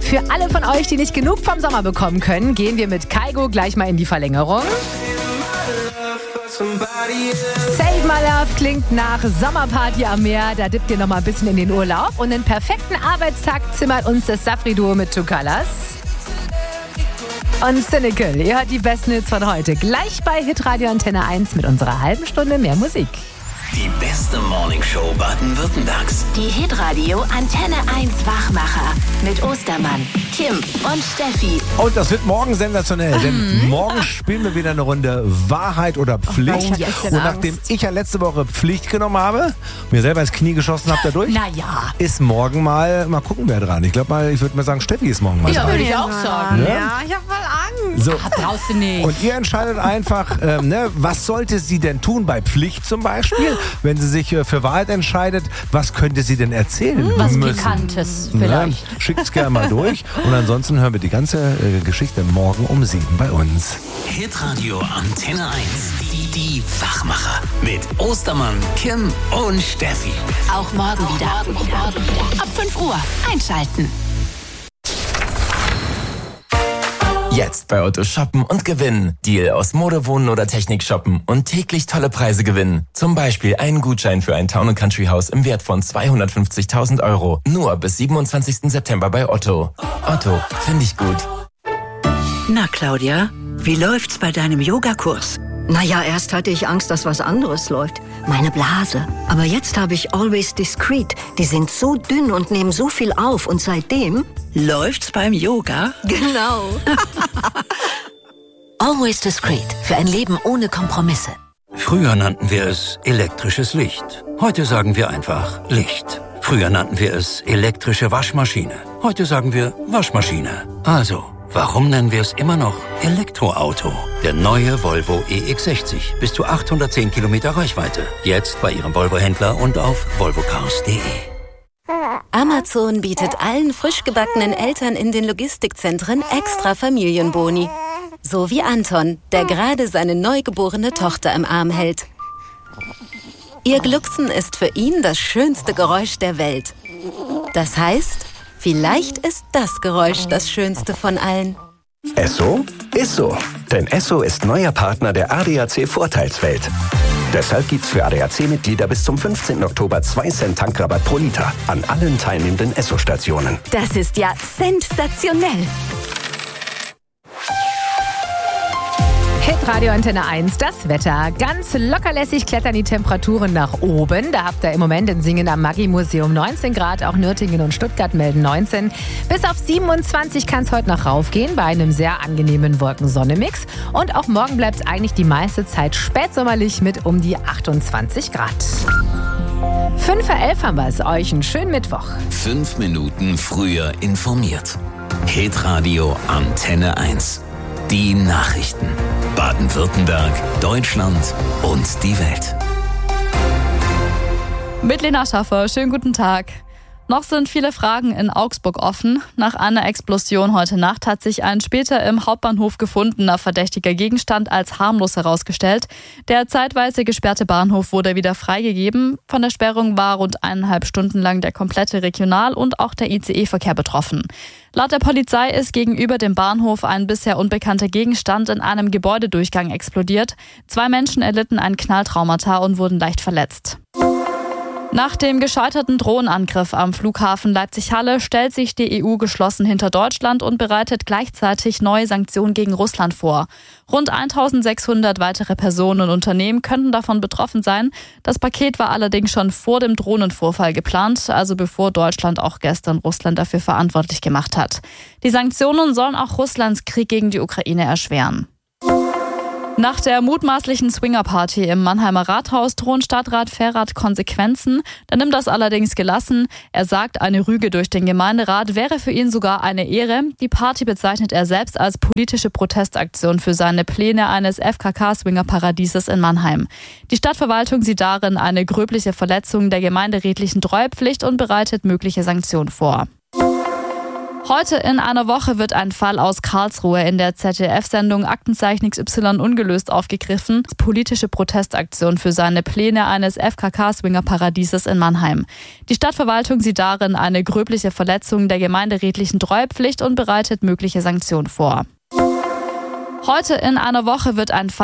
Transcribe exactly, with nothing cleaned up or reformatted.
Für alle von euch, die nicht genug vom Sommer bekommen können, gehen wir mit Kygo gleich mal in die Verlängerung. Save My Love klingt nach Sommerparty am Meer. Da dippt ihr noch mal ein bisschen in den Urlaub. Und einen perfekten Arbeitstag zimmert uns das Safri-Duo mit Two Colors. Und Cynical, ihr hört die besten Hits von heute. Gleich bei Hitradio Antenne eins mit unserer halben Stunde mehr Musik. Die beste Morningshow Baden-Württembergs. Die Hitradio Antenne eins Wachmacher mit Ostermann, Kim und Steffi. Und das wird morgen sensationell, denn morgen spielen wir wieder eine Runde Wahrheit oder Pflicht. Oh, yes, und nachdem ich ja letzte Woche Pflicht genommen habe, mir selber ins Knie geschossen habe dadurch, Naja. ist morgen mal, mal gucken wer dran. Ich glaube mal, ich würde mal sagen, Steffi ist morgen mal Ja, dran. würde ich auch sagen. Ja? Ja, ich hab voll Angst. So. Ah, brauchst du nicht. Und ihr entscheidet einfach, ähm, ne, was sollte sie denn tun bei Pflicht zum Beispiel? Wenn sie sich äh, für Wahrheit entscheidet, was könnte sie denn erzählen Was müssen? Pikantes Ne? vielleicht. Schickt's gerne mal durch. Und ansonsten hören wir die ganze äh, Geschichte morgen um sieben bei uns. Hitradio Antenne eins. Die, die Wachmacher. Mit Ostermann, Kim und Steffi. Auch morgen wieder. Ab fünf Uhr einschalten. Jetzt bei Otto shoppen und gewinnen. Deal aus Mode, Wohnen oder Technik shoppen und täglich tolle Preise gewinnen. Zum Beispiel einen Gutschein für ein Town- und Country-Haus im Wert von zweihundertfünfzigtausend Euro. Nur bis siebenundzwanzigsten September bei Otto. Otto, finde ich gut. Na, Claudia, wie läuft's bei deinem Yogakurs? Naja, erst hatte ich Angst, dass was anderes läuft. Meine Blase. Aber jetzt habe ich Always Discreet. Die sind so dünn und nehmen so viel auf. Und seitdem... Läuft's beim Yoga? Genau. Always Discreet. Für ein Leben ohne Kompromisse. Früher nannten wir es elektrisches Licht. Heute sagen wir einfach Licht. Früher nannten wir es elektrische Waschmaschine. Heute sagen wir Waschmaschine. Also, warum nennen wir es immer noch Elektroauto? Der neue Volvo E X sechzig. Bis zu achthundertzehn Kilometer Reichweite. Jetzt bei Ihrem Volvo-Händler und auf volvo cars punkt de. Amazon bietet allen frisch gebackenen Eltern in den Logistikzentren extra Familienboni. So wie Anton, der gerade seine neugeborene Tochter im Arm hält. Ihr Glucksen ist für ihn das schönste Geräusch der Welt. Das heißt, vielleicht ist das Geräusch das schönste von allen. Esso ist so. Denn Esso ist neuer Partner der A D A C-Vorteilswelt. Deshalb gibt's für A D A C-Mitglieder bis zum fünfzehnten Oktober zwei Cent Tankrabatt pro Liter an allen teilnehmenden Esso-Stationen. Das ist ja sensationell. Hitradio Antenne eins, das Wetter. Ganz lockerlässig klettern die Temperaturen nach oben. Da habt ihr im Moment in Singen am Maggi-Museum neunzehn Grad. Auch Nürtingen und Stuttgart melden neunzehn. Bis auf siebenundzwanzig kann es heute noch raufgehen bei einem sehr angenehmen Wolken-Sonne-Mix. Und auch morgen bleibt es eigentlich die meiste Zeit spätsommerlich mit um die achtundzwanzig Grad. fünf vor elf haben wir es. Euch einen schönen Mittwoch. Fünf Minuten früher informiert. Hitradio Antenne eins. Die Nachrichten. Baden-Württemberg, Deutschland und die Welt. Mit Lena Schaffer, schönen guten Tag. Noch sind viele Fragen in Augsburg offen. Nach einer Explosion heute Nacht hat sich ein später im Hauptbahnhof gefundener verdächtiger Gegenstand als harmlos herausgestellt. Der zeitweise gesperrte Bahnhof wurde wieder freigegeben. Von der Sperrung war rund eineinhalb Stunden lang der komplette Regional- und auch der I C E-Verkehr betroffen. Laut der Polizei ist gegenüber dem Bahnhof ein bisher unbekannter Gegenstand in einem Gebäudedurchgang explodiert. Zwei Menschen erlitten ein Knalltraumata und wurden leicht verletzt. Nach dem gescheiterten Drohnenangriff am Flughafen Leipzig-Halle stellt sich die E U geschlossen hinter Deutschland und bereitet gleichzeitig neue Sanktionen gegen Russland vor. Rund eintausendsechshundert weitere Personen und Unternehmen könnten davon betroffen sein. Das Paket war allerdings schon vor dem Drohnenvorfall geplant, also bevor Deutschland auch gestern Russland dafür verantwortlich gemacht hat. Die Sanktionen sollen auch Russlands Krieg gegen die Ukraine erschweren. Nach der mutmaßlichen Swingerparty im Mannheimer Rathaus drohen Stadtrat Ferrat Konsequenzen. Er nimmt das allerdings gelassen. Er sagt, eine Rüge durch den Gemeinderat wäre für ihn sogar eine Ehre. Die Party bezeichnet er selbst als politische Protestaktion für seine Pläne eines F K K-Swingerparadieses in Mannheim. Die Stadtverwaltung sieht darin eine gröbliche Verletzung der gemeinderätlichen Treuepflicht und bereitet mögliche Sanktionen vor. Heute in einer Woche wird ein Fall aus Karlsruhe in der Z D F-Sendung Aktenzeichen X Y ungelöst aufgegriffen. Politische Protestaktion für seine Pläne eines F K K-Swingerparadieses in Mannheim. Die Stadtverwaltung sieht darin eine gröbliche Verletzung der gemeinderätlichen Treuepflicht und bereitet mögliche Sanktionen vor. Heute in einer Woche wird ein Fall